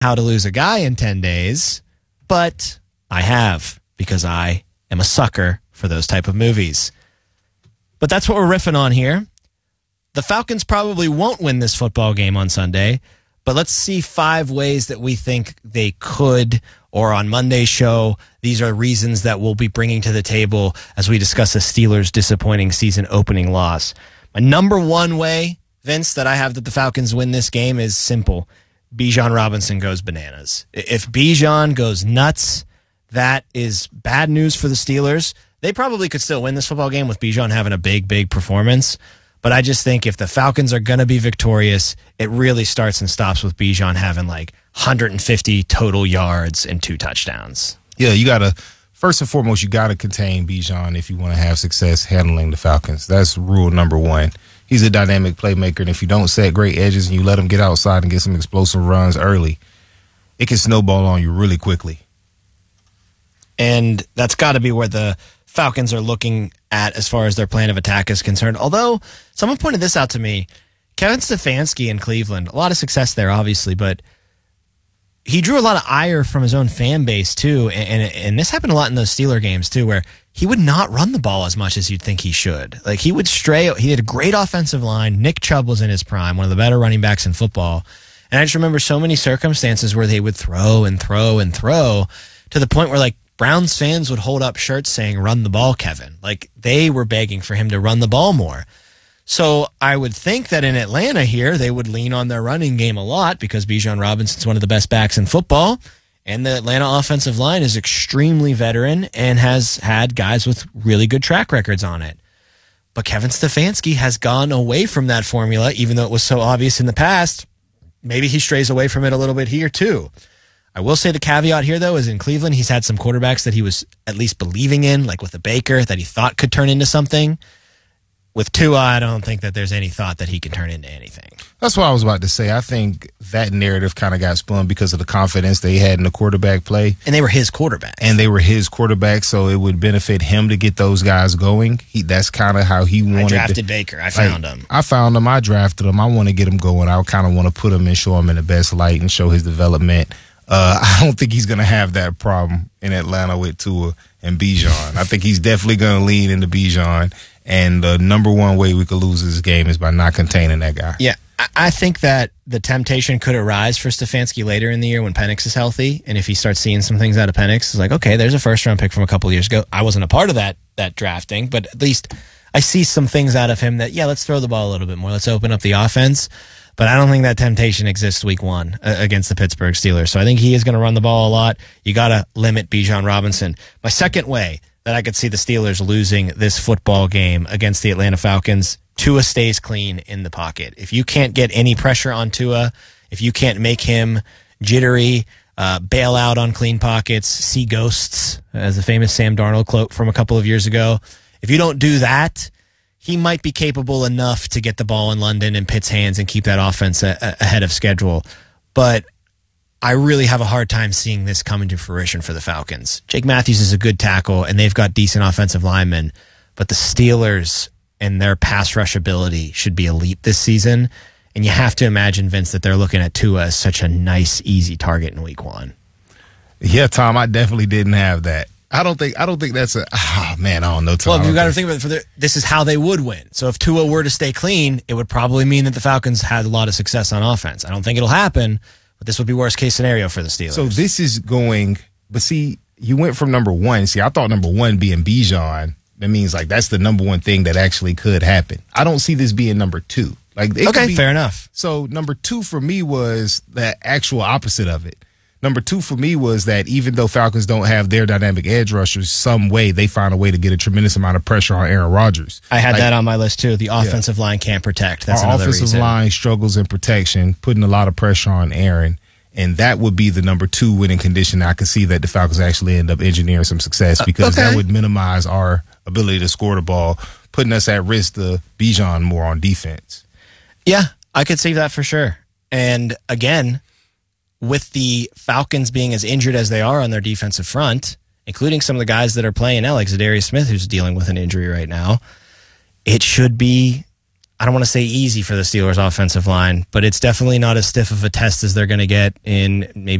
How to Lose a Guy in 10 Days, but I have, because I am a sucker for those type of movies. But that's what we're riffing on here. The Falcons probably won't win this football game on Sunday, but let's see 5 ways that we think they could, or on Monday's show, these are reasons that we'll be bringing to the table as we discuss the Steelers' disappointing season opening loss. My number one way, Vince, that I have that the Falcons win this game is simple. Bijan Robinson goes bananas. If Bijan goes nuts, that is bad news for the Steelers. They probably could still win this football game with Bijan having a big performance. But I just think if the Falcons are going to be victorious, it really starts and stops with Bijan having like 150 total yards and 2 touchdowns. Yeah, you got to, first and foremost, you got to contain Bijan if you want to have success handling the Falcons. That's rule number 1. He's a dynamic playmaker, and if you don't set great edges and you let him get outside and get some explosive runs early, it can snowball on you really quickly. And that's got to be where the Falcons are looking at as far as their plan of attack is concerned. Although, someone pointed this out to me, Kevin Stefanski in Cleveland, a lot of success there, obviously, but he drew a lot of ire from his own fan base, too. And this happened a lot in those Steeler games, too, where he would not run the ball as much as you'd think he should. Like, he would stray. He had a great offensive line. Nick Chubb was in his prime, one of the better running backs in football. And I just remember so many circumstances where they would throw and throw and throw to the point where, like, Browns fans would hold up shirts saying, "Run the ball, Kevin." Like, they were begging for him to run the ball more. So I would think that in Atlanta here, they would lean on their running game a lot because Bijan Robinson's one of the best backs in football. And the Atlanta offensive line is extremely veteran and has had guys with really good track records on it. But Kevin Stefanski has gone away from that formula, even though it was so obvious in the past. Maybe he strays away from it a little bit here, too. I will say the caveat here, though, is in Cleveland, he's had some quarterbacks that he was at least believing in, like with a Baker, that he thought could turn into something. With Tua, I don't think that there's any thought that he can turn into anything. That's what I was about to say. I think that narrative kind of got spun because of the confidence they had in the quarterback play. And they were his quarterbacks. So it would benefit him to get those guys going. That's kind of how he wanted. I drafted Baker. I found him. I drafted him. I want to get him going. I kind of want to put him and show him in the best light and show his development. I don't think he's going to have that problem in Atlanta with Tua and Bijan. I think he's definitely going to lean into Bijan. And the number one way we could lose this game is by not containing that guy. Yeah, I think that the temptation could arise for Stefanski later in the year when Penix is healthy. And if he starts seeing some things out of Penix, it's like, okay, there's a first-round pick from a couple of years ago. I wasn't a part of that drafting, but at least I see some things out of him that, yeah, let's throw the ball a little bit more. Let's open up the offense. But I don't think that temptation exists week 1 against the Pittsburgh Steelers. So I think he is going to run the ball a lot. You got to limit Bijan Robinson. My second way that I could see the Steelers losing this football game against the Atlanta Falcons, Tua stays clean in the pocket. If you can't get any pressure on Tua, if you can't make him jittery, bail out on clean pockets, see ghosts, as the famous Sam Darnold quote from a couple of years ago, if you don't do that, he might be capable enough to get the ball in London and Pitt's hands and keep that offense ahead of schedule. But I really have a hard time seeing this come into fruition for the Falcons. Jake Matthews is a good tackle, and they've got decent offensive linemen, but the Steelers and their pass rush ability should be elite this season, and you have to imagine, Vince, that they're looking at Tua as such a nice, easy target in week 1. Yeah, Tom, I definitely didn't have that. I don't think that's I don't know, Tom. Well, you got to think about it. This is how they would win. So if Tua were to stay clean, it would probably mean that the Falcons had a lot of success on offense. I don't think it'll happen, but this would be worst case scenario for the Steelers. So this is going, but see, you went from number 1. See, I thought number 1 being Bijan. That means like that's the number 1 thing that actually could happen. I don't see this being number 2. Like, okay, fair enough. So number 2 for me was the actual opposite of it. Number 2 for me was that even though Falcons don't have their dynamic edge rushers, some way they find a way to get a tremendous amount of pressure on Aaron Rodgers. I had that on my list too. The offensive line can't protect. That's another reason. Our offensive line struggles in protection, putting a lot of pressure on Aaron. And that would be the number 2 winning condition. I could see that the Falcons actually end up engineering some success because that would minimize our ability to score the ball, putting us at risk to Bijan more on defense. Yeah, I could see that for sure. And again, with the Falcons being as injured as they are on their defensive front, including some of the guys that are playing now, like Zadarius Smith, who's dealing with an injury right now, it should be I don't want to say easy for the Steelers' offensive line, but it's definitely not as stiff of a test as they're going to get in maybe